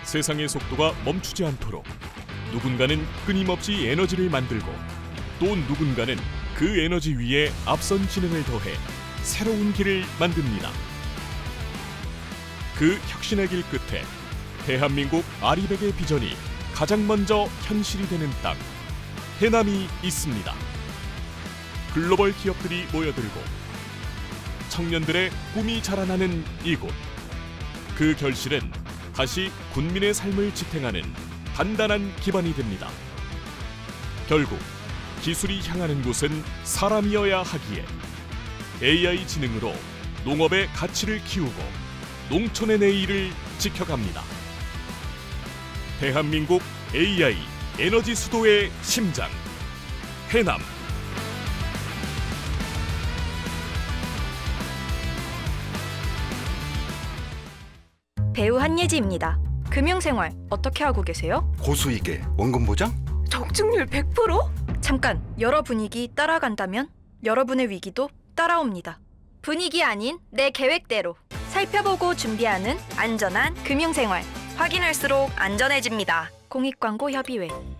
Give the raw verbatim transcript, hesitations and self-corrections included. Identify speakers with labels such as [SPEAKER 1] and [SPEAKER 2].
[SPEAKER 1] 세상의 속도가 멈추지 않도록 누군가는 끊임없이 에너지를 만들고 또 누군가는 그 에너지 위에 앞선 지능을 더해 새로운 길을 만듭니다. 그 혁신의 길 끝에 대한민국 아리백의 비전이 가장 먼저 현실이 되는 땅, 해남이 있습니다. 글로벌 기업들이 모여들고 청년들의 꿈이 자라나는 이곳. 그 결실은 다시 군민의 삶을 지탱하는 단단한 기반이 됩니다. 결국 기술이 향하는 곳은 사람이어야 하기에 에이아이 지능으로 농업의 가치를 키우고 농촌의 내일을 지켜갑니다. 대한민국 에이아이 에너지 수도의 심장, 해남.
[SPEAKER 2] 배우 한예지입니다. 금융생활 어떻게 하고 계세요?
[SPEAKER 3] 고수익에 원금 보장?
[SPEAKER 2] 적중률 백 퍼센트? 잠깐, 여러 분위기 따라간다면 여러분의 위기도 따라옵니다. 분위기 아닌 내 계획대로 살펴보고 준비하는 안전한 금융생활. 확인할수록 안전해집니다. 공익광고협의회.